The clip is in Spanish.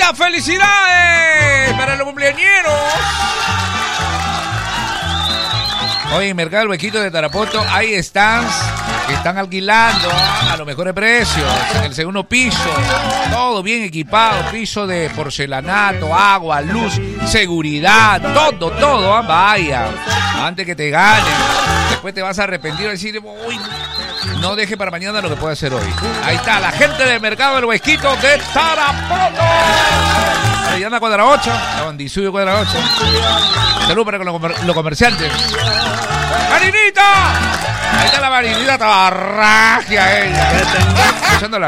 ¡Muchas felicidades para los cumpleañeros! Hoy en Mercado El Huequito de Tarapoto hay stands que están alquilando a los mejores precios. En el segundo piso, todo bien equipado, piso de porcelanato, agua, luz, seguridad, todo, vaya. Antes que te ganen, después te vas a arrepentir y decir, uy, no deje para mañana lo que puede hacer hoy. Ahí está, la gente del Mercado El Huequito de Tarapoto. Arellana Cuadra 8, la Bandisuyo Cuadra 8. Salud para los comerciantes. ¡Marinita! Ahí está la Marinita, tabarragia ella. Escuchando la